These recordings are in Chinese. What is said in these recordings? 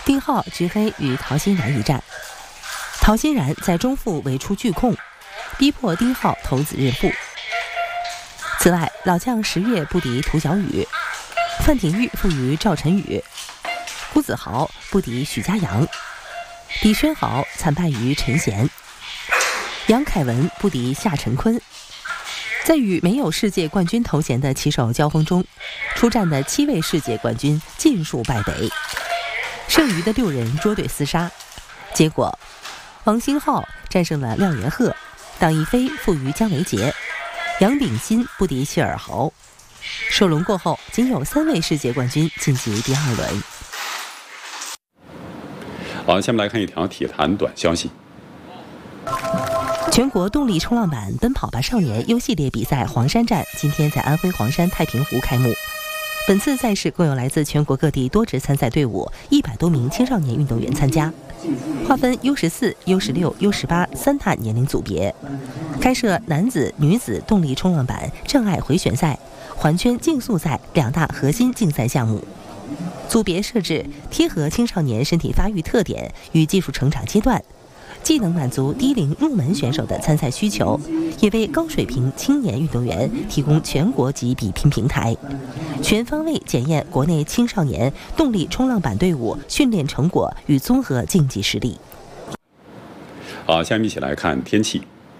丁浩直黑与陶欣然一战，陶欣然在中复围出巨控，逼迫丁浩投子认负。此外，老将10月不敌涂小宇，范廷玉负于赵晨宇，辜子豪不敌许家阳，李轩豪惨败于陈贤，杨凯文不敌夏晨坤。在与没有世界冠军头衔的棋手交锋中，出战的7位世界冠军尽数败北，剩余的6人捉对厮杀。结果，王星浩战胜了廖元鹤，党一飞负于姜维杰，杨炳新不敌谢尔豪。首轮过后，仅有3位世界冠军晋级第2轮。 好，下面来看一条体坛短消息。 全国动力冲浪板奔跑吧少年 U 系列比赛黄山站今天在安徽黄山太平湖开幕。本次赛事共有来自全国各地多支参赛队伍100多名青少年运动员参加，划分 U14、U16、U18 3大年龄组别，开设男子、女子动力冲浪板障碍回旋赛、环圈竞速赛2大核心竞赛项目。组别设置贴合青少年身体发育特点与技术成长阶段，既能满足低龄入门选手的参赛需求，也为高水平青年运动员提供全国级比拼平台，全方位检验国内青少年动力冲浪板队伍训练成果与综合竞技实力。 好，下面一起来看天气。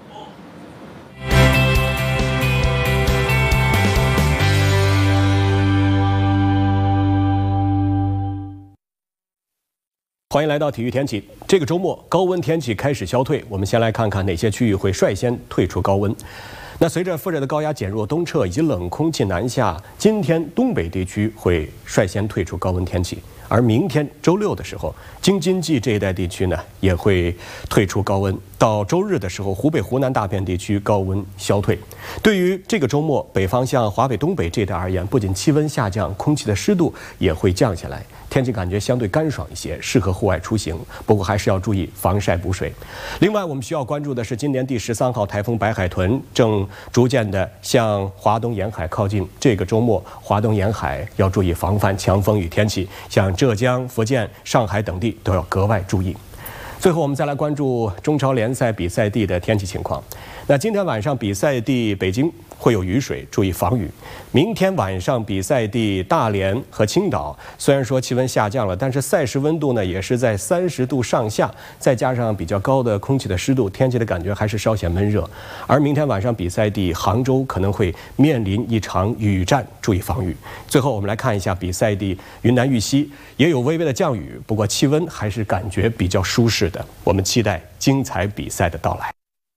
欢迎来到体育天气。这个周末高温天气开始消退，我们先来看看哪些区域会率先退出高温。那随着副热的高压减弱东撤以及冷空气南下，今天东北地区会率先退出高温天气，而明天周6的时候，京津冀这一带地区呢也会退出高温。到周日的时候，湖北、湖南大片地区高温消退。对于这个周末北方向华北、东北这一带而言，不仅气温下降，空气的湿度也会降下来，天气感觉相对干爽一些，适合户外出行。不过还是要注意防晒补水。另外，我们需要关注的是，今年第13号台风白海豚正逐渐的向华东沿海靠近。这个周末，华东沿海要注意防范强风雨天气，像浙江、福建、上海等地都要格外注意。最后，我们再来关注中超联赛比赛地的天气情况。那今天晚上比赛地北京会有雨水，注意防雨。明天晚上比赛地大连和青岛，虽然说气温下降了，但是赛事温度呢也是在30度上下，再加上比较高的空气的湿度，天气的感觉还是稍显闷热。而明天晚上比赛地杭州可能会面临一场雨战，注意防雨。最后我们来看一下比赛地云南玉溪，也有微微的降雨，不过气温还是感觉比较舒适的。我们期待精彩比赛的到来。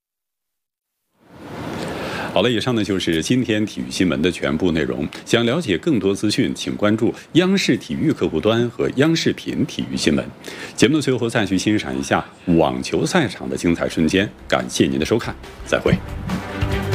好了，以上呢就是今天体育新闻的全部内容。想了解更多资讯，请关注央视体育客户端和央视频体育新闻。节目的最后，再去欣赏一下网球赛场的精彩瞬间。感谢您的收看，再会。